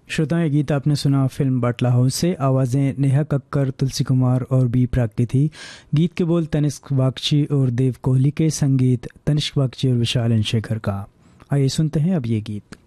श्रोताओं, ये गीत आपने सुना फिल्म बाटला हाउस से। आवाज़ें नेहा कक्कर, तुलसी कुमार और बी प्राक की थी। गीत के बोल तनिष्क बागची और देव कोहली के, संगीत तनिष्क बागची और विशाल शेखर का। आइए सुनते हैं अब ये गीत।